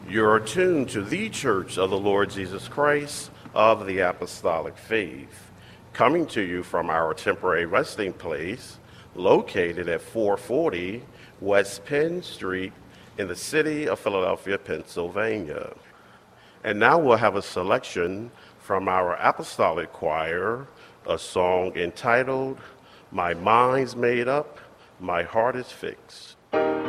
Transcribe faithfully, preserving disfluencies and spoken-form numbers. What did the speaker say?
You're tuned to the Church of the Lord Jesus Christ of the Apostolic Faith, coming to you from our temporary resting place located at four forty West Penn Street in the city of Philadelphia, Pennsylvania. And now we'll have a selection from our Apostolic Choir, a song entitled, My Mind's Made Up, My Heart is Fixed.